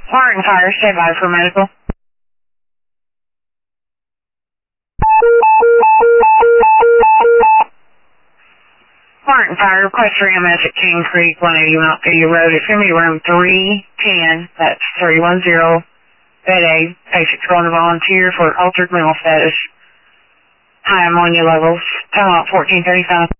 Martin Fire, stay by for medical. Martin Fire, request for EMS at King Creek, 180 Mount Pedia Road. It's going to be room 310, that's 310, bed A. Patient's going to volunteer for altered mental status. High ammonia levels. Time out 1435.